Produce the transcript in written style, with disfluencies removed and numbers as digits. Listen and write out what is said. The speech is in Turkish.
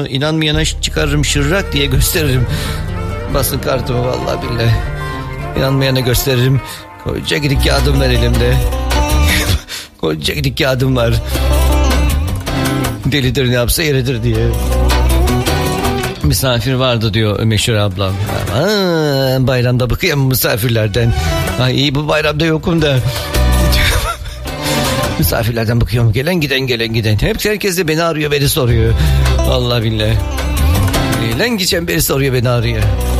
İnanmayana çıkarırım, şırrak diye gösteririm. Basın kartımı vallahi billahi. İnanmayana gösteririm. Koca gidik kağıdım var elimde. Koca gidik kağıdım var. Delidir ne yapsa yeridir diye. Misafir vardı diyor meşhur ablam. Bayramda bakıyorum misafirlerden. Ay iyi bu bayramda yokum da. Misafirlerden bakıyorum. Gelen giden. Herkes de beni arıyor, beni soruyor. Vallahi billahi. Gelen geçen beni soruyor, beni arıyor.